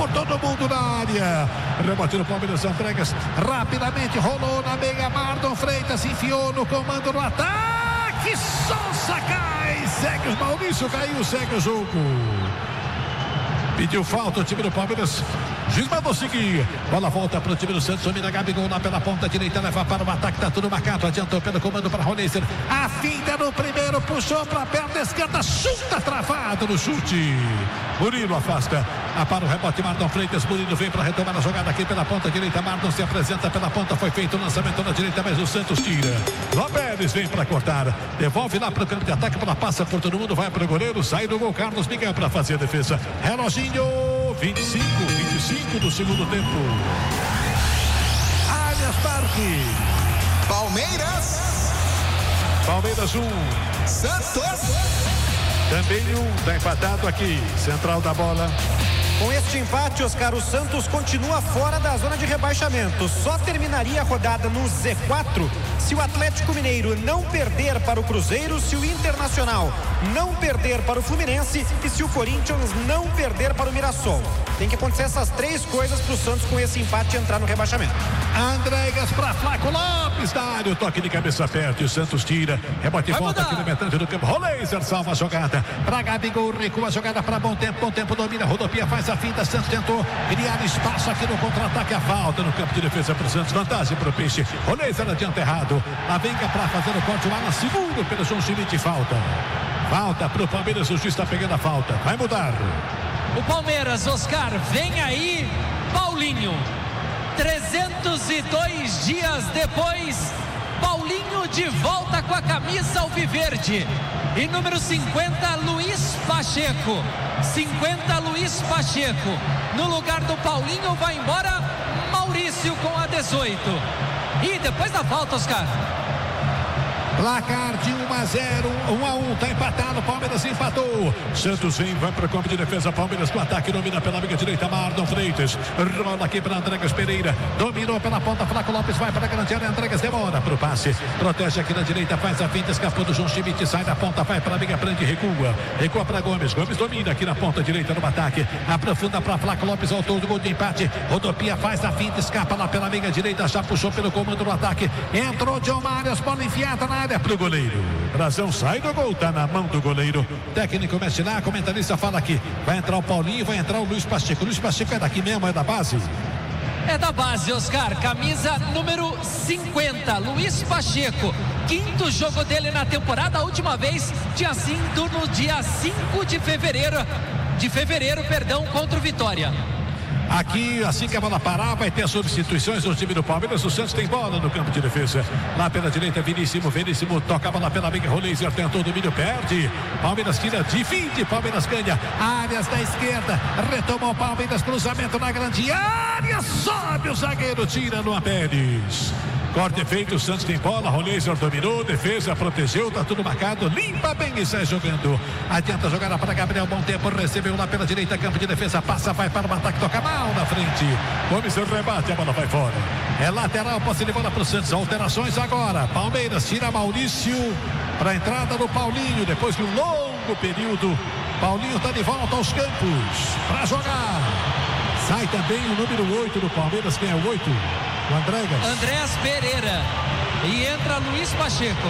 todo mundo na área. Rebote do Palmeiras, Andregas rapidamente rolou na meia. Marlon Freitas enfiou no comando no ataque. Souza cai, segue o Maurício, caiu, segue o jogo. Pediu falta o time do Palmeiras. Juiz mandou seguir. Bola volta para o time do Santos. Domina Gabigol lá pela ponta direita. Leva para o ataque. Tá tudo marcado. Adiantou pelo comando para Roneser. A finta no primeiro. Puxou para a perna esquerda. Chuta travado no chute. Murilo afasta. Para o rebote. Marlon Freitas. Murilo vem para retomar a jogada aqui pela ponta direita. Marlon se apresenta pela ponta. Foi feito o lançamento na direita, mas o Santos tira. Lopes vem para cortar. Devolve lá para o campo de ataque. Ela passa por todo mundo. Vai para o goleiro. Sai do gol. Carlos Miguel para fazer a defesa. Reloginho. 25 do segundo tempo. Allianz Parque. Palmeiras 1. Santos. Também 1. Está empatado aqui. Central da bola. Com este empate, Oscar, o Santos continua fora da zona de rebaixamento. Só terminaria a rodada no Z4 se o Atlético Mineiro não perder para o Cruzeiro, se o Internacional não perder para o Fluminense e se o Corinthians não perder para o Mirassol. Tem que acontecer essas 3 coisas para o Santos com esse empate entrar no rebaixamento. Andregas para Flaco Lopes da área. O toque de cabeça perto e o Santos tira. Rebote e volta aqui na metade do campo. Roleiser salva a jogada. Para Gabigol, recua a jogada para Bom Tempo domina, rodopia, faz a finta. Santos tentou criar espaço aqui no contra-ataque. A falta no campo de defesa para o Santos. Vantagem para o Peixe. Roleiser adianta errado. A Venga para fazer o corte. O Alan segundo pelo João Schmidt. Falta para o Palmeiras. O juiz está pegando a falta. Vai mudar. O Palmeiras, Oscar, vem aí Paulinho. 302 dias depois, Paulinho de volta com a camisa alviverde. E número 50, Luiz Pacheco. 50, Luiz Pacheco. No lugar do Paulinho vai embora Maurício com a 18. E depois da falta, Oscar. Placar de 1-0, 1-1, tá empatado, Palmeiras empatou. Santos vem, vai para o campo de defesa, Palmeiras com ataque, domina pela amiga direita, Marlon Freitas, rola aqui para Andregas Pereira, dominou pela ponta, Flaco Lopes vai para a grande área, Andregas demora para o passe, protege aqui na direita, faz a finta, escapou do João Schmidt, sai da ponta, vai para a amiga, prende, recua para Gomes domina aqui na ponta direita no ataque, aprofunda para Flaco Lopes, autor do gol de empate, rodopia, faz a finta, escapa lá pela amiga direita, já puxou pelo comando do ataque, entrou John Marius, bola enfiada na área pro goleiro. Brazão sai do gol, tá na mão do goleiro. Técnico mexe lá, comentarista fala aqui. Vai entrar o Paulinho, vai entrar o Luiz Pacheco. Luiz Pacheco é daqui mesmo, é da base? É da base, Oscar. Camisa número 50, Luiz Pacheco. 5º jogo dele na temporada. A última vez tinha sido no dia 5 de fevereiro. Contra o Vitória. Aqui, assim que a bola parar, vai ter substituições no time do Palmeiras. O Santos tem bola no campo de defesa. Lá pela direita, Veríssimo toca a bola pela amiga, Roleiser tentou o domínio, perde. Palmeiras tira, divide, Palmeiras ganha. Áreas da esquerda, retomou o Palmeiras, cruzamento na grande área, sobe o zagueiro, tira no Pérez. Corte feito, o Santos tem bola, Roleiser dominou, defesa, protegeu, tá tudo marcado, limpa bem e sai jogando. Adianta a jogada para Gabriel, Bom Tempo, recebeu lá pela direita, campo de defesa, passa, vai para o ataque, toca mal na frente. Gomes rebate, a bola vai fora. É lateral, posse de bola para o Santos, alterações agora. Palmeiras tira Maurício para a entrada do Paulinho, depois de um longo período. Paulinho está de volta aos campos para jogar. Sai também o número 8 do Palmeiras, quem é o 8? O Andrés Pereira. E entra Luiz Pacheco.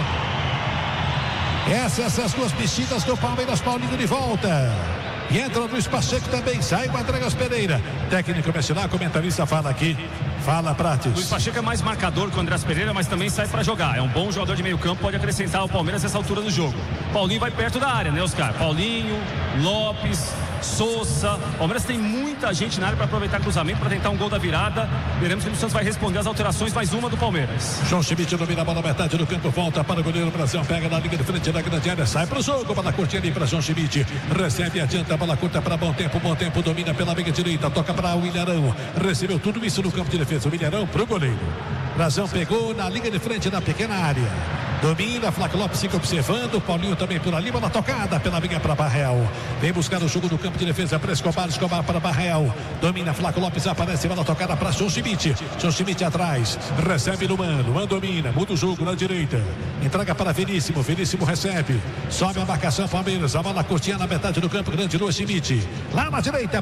Essas duas mexidas do Palmeiras, Paulinho de volta. E entra o Luiz Pacheco também, sai o Andregas Pereira. Técnico mexe lá, comentarista fala aqui. Fala, Prates. Luiz Pacheco é mais marcador que o Andrés Pereira, mas também sai para jogar. É um bom jogador de meio campo, pode acrescentar ao Palmeiras nessa altura do jogo. Paulinho vai perto da área, né, Oscar? Paulinho, Lopes, Souza. O Palmeiras tem muita gente na área para aproveitar cruzamento, para tentar um gol da virada. Veremos como o Santos vai responder às alterações, mais uma do Palmeiras. João Schmidt domina a bola metade do campo, volta para o goleiro Brasil, pega na linha de frente da grande área, sai para o jogo, bola curtinha ali para João Schmidt, recebe, adianta, bola curta para Bom Tempo domina pela meia direita, toca para o Ilharão, recebeu tudo isso no campo de defesa, o Ilharão para o goleiro. Brazão pegou na linha de frente da pequena área. Domina, Flaco Lopes fica observando. Paulinho também por ali, bola tocada pela linha para Barreal. Vem buscar o jogo do campo de defesa para Escobar para Barreal. Domina, Flaco Lopes aparece, bola tocada para João Schmidt. João Schmidt atrás, recebe Luan domina, muda o jogo na direita. Entrega para Veríssimo recebe. Sobe a marcação Palmeiras, a bola curtinha na metade do campo, grande Luan Schmidt. Lá na direita.